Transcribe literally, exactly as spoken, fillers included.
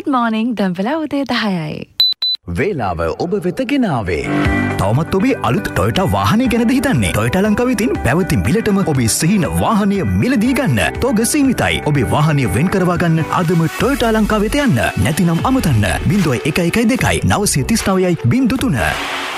Good morning දම්පලා උදේ දහයයි. වේලාව ඔබ වෙත ගෙනාවේ. තවමත් ඔබේ අලුත් ටොයෝටා වාහනය ගැනද හිතන්නේ? ටොයෝටා ලංකාව විසින් පැවති මිලටම ඔබේ සිහින වාහනය මිලදී ගන්න. තෝග සීමිතයි. ඔබේ වාහනය වෙන් කරවා ගන්න අදම ටොයෝටා ලංකාව වෙත යන්න. නැතිනම් අමතන්න. ज़ीरो वन वन टू नौ तीन नौ ज़ीरो तीन